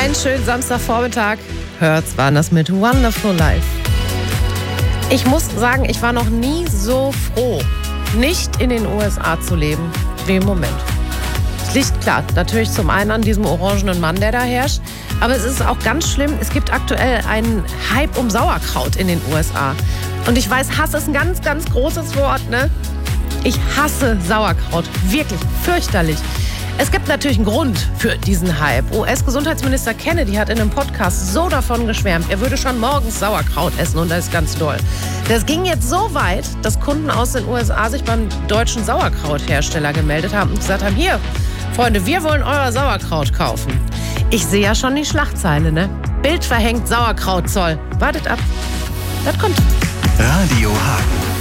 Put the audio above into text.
Einen schönen Samstagvormittag. Hört's waren das mit Wonderful Life. Ich muss sagen, ich war noch nie so froh, nicht in den USA zu leben wie im Moment. Es liegt klar, natürlich zum einen an diesem orangenen Mann, der da herrscht. Aber es ist auch ganz schlimm, es gibt aktuell einen Hype um Sauerkraut in den USA. Und ich weiß, Hass ist ein ganz, ganz großes Wort, ne? Ich hasse Sauerkraut. Wirklich fürchterlich. Es gibt natürlich einen Grund für diesen Hype. US-Gesundheitsminister Kennedy hat in einem Podcast so davon geschwärmt, er würde schon morgens Sauerkraut essen und das ist ganz toll. Das ging jetzt so weit, dass Kunden aus den USA sich beim deutschen Sauerkrauthersteller gemeldet haben und gesagt haben, hier, Freunde, wir wollen euer Sauerkraut kaufen. Ich sehe ja schon die Schlagzeile, ne? Bild verhängt Sauerkrautzoll. Wartet ab. Das kommt. Radio Hagen.